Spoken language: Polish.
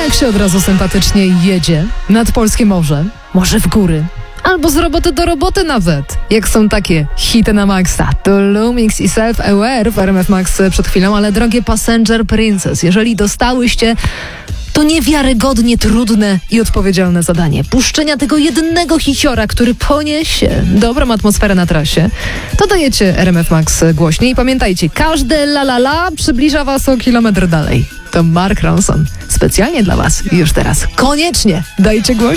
jak się od razu sympatycznie jedzie nad polskie morze, może w góry, albo z roboty do roboty nawet. Jak są takie hity na maksa. To Lumix i Self-Aware w RMF Max przed chwilą, ale drogie Passenger Princess, jeżeli dostałyście to niewiarygodnie trudne i odpowiedzialne zadanie puszczenia tego jednego hiciora, który poniesie dobrą atmosferę na trasie, to dajecie RMF Max głośniej i pamiętajcie, każde la la la przybliża was o kilometr dalej. To Mark Ronson. Specjalnie dla was już teraz. Koniecznie dajcie głośniej.